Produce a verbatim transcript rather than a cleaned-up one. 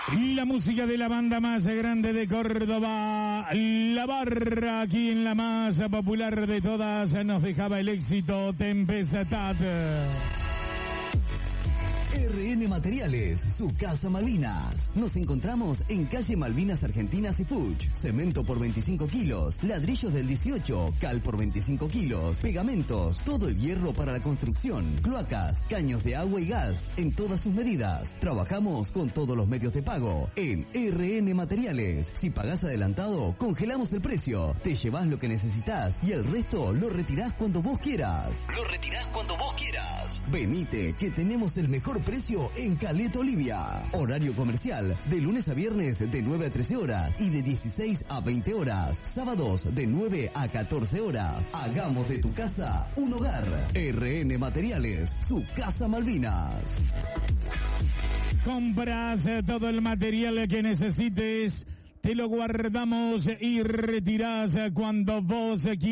La música de la banda más grande de Córdoba, La Barra, aquí en la más popular de todas, nos dejaba el éxito Tempestad. R N Materiales, su casa Malvinas. Nos encontramos en calle Malvinas Argentinas y Fuch. Cemento por veinticinco kilos, ladrillos del dieciocho, cal por veinticinco kilos, pegamentos, todo el hierro para la construcción, cloacas, caños de agua y gas, en todas sus medidas. Trabajamos con todos los medios de pago. En R N Materiales, si pagás adelantado, congelamos el precio. Te llevas lo que necesitas y el resto lo retirás cuando vos quieras. Lo retirás cuando vos quieras. Venite, que tenemos el mejor precio en Caleta Olivia. Horario comercial de lunes a viernes de nueve a trece horas y de dieciséis a veinte horas. Sábados de nueve a catorce horas. Hagamos de tu casa un hogar. R N Materiales, su casa Malvinas. Compras todo el material que necesites, te lo guardamos y retirás cuando vos quieras.